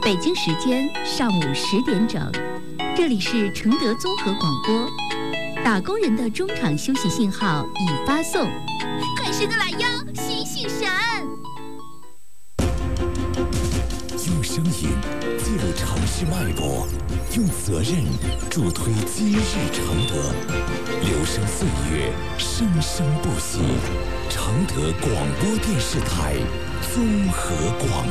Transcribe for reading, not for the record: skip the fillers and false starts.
北京时间上午10点整，这里是承德综合广播。打工人的中场休息信号已发送，快伸个懒腰，醒醒神！ 用声音记录城市脉搏，用责任助推今日承德。留声岁月，生生不息。承德广播电视台综合广